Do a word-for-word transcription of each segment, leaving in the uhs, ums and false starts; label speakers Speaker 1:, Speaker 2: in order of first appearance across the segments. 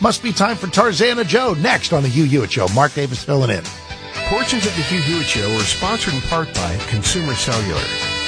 Speaker 1: Must be time for Tarzana Joe next on the Hugh Hewitt Show. Mark Davis filling in.
Speaker 2: Portions of the Hugh Hewitt Show are sponsored in part by Consumer Cellular.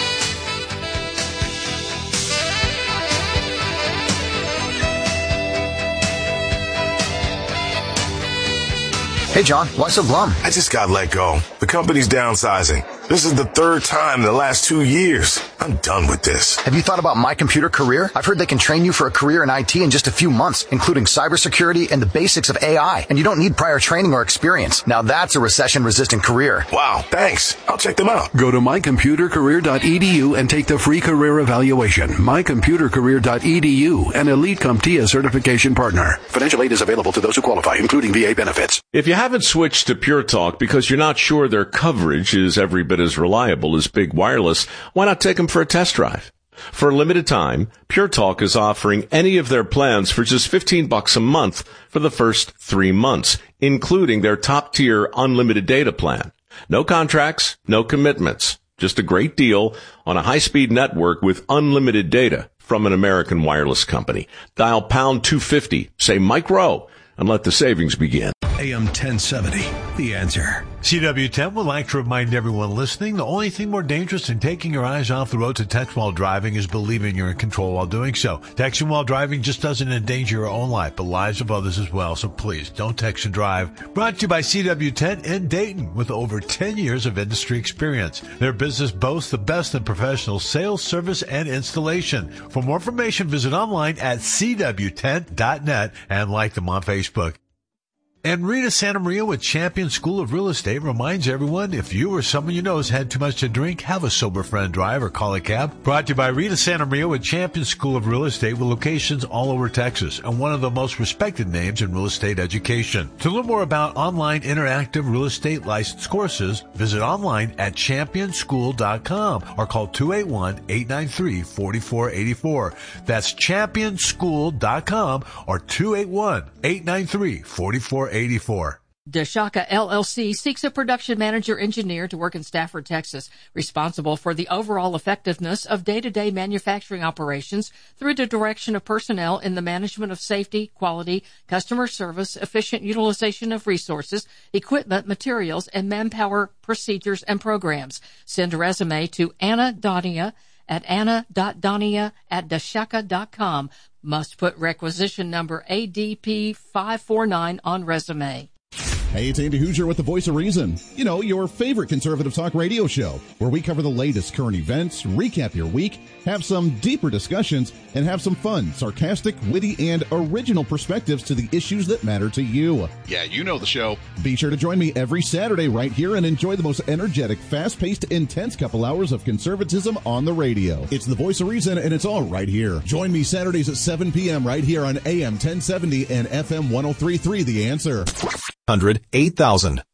Speaker 3: Hey, John, why so glum?
Speaker 4: I just got let go. The company's downsizing. This is the third time in the last two years. I'm done with this.
Speaker 3: Have you thought about My Computer Career? I've heard they can train you for a career in I T in just a few months, including cybersecurity and the basics of A I. And you don't need prior training or experience. Now that's a recession-resistant career.
Speaker 4: Wow, thanks. I'll check them out.
Speaker 5: Go to my computer career dot e d u and take the free career evaluation. my computer career dot e d u, an Elite CompTIA certification partner. Financial aid is available to those who qualify, including V A benefits.
Speaker 6: If you haven't switched to Pure Talk because you're not sure their coverage is every bit as reliable as Big Wireless, why not take them for a test drive? For a limited time, Pure Talk is offering any of their plans for just fifteen bucks a month for the first three months, including their top-tier unlimited data plan. No contracts, no commitments, just a great deal on a high-speed network with unlimited data from an American wireless company. Dial pound two fifty, say Mike Rowe, and let the savings begin.
Speaker 7: A M ten seventy, The Answer.
Speaker 8: C W ten would like to remind everyone listening, the only thing more dangerous than taking your eyes off the road to text while driving is believing you're in control while doing so. Texting while driving just doesn't endanger your own life, but lives of others as well, so please don't text and drive. Brought to you by C W ten in Dayton with over ten years of industry experience. Their business boasts the best in professional sales, service, and installation. For more information, visit online at c w ten dot net and like them on Facebook. And Rita Santa Maria with Champion School of Real Estate reminds everyone, if you or someone you know has had too much to drink, have a sober friend drive or call a cab. Brought to you by Rita Santa Maria with Champion School of Real Estate with locations all over Texas and one of the most respected names in real estate education. To learn more about online interactive real estate license courses, visit online at champion school dot com or call two eight one, eight nine three, four four eight four. That's champion school dot com or two eight one, eight nine three, four four eight four.
Speaker 9: Deshaka L L C seeks a production manager engineer to work in Stafford, Texas, responsible for the overall effectiveness of day-to-day manufacturing operations through the direction of personnel in the management of safety, quality, customer service, efficient utilization of resources, equipment, materials, and manpower procedures and programs. Send a resume to Anna Donia at anna dot donia at deshaka dot com. Must put requisition number A D P five four nine on resume.
Speaker 10: Hey, it's Andy Hoosier with the Voice of Reason. You know, your favorite conservative talk radio show, where we cover the latest current events, recap your week, have some deeper discussions, and have some fun, sarcastic, witty, and original perspectives to the issues that matter to you.
Speaker 11: Yeah, you know the show.
Speaker 10: Be sure to join me every Saturday right here and enjoy the most energetic, fast-paced, intense couple hours of conservatism on the radio. It's the Voice of Reason, and it's all right here. Join me Saturdays at seven p.m. right here on A M ten seventy and F M one oh three point three, The Answer.
Speaker 12: one hundred eight thousand.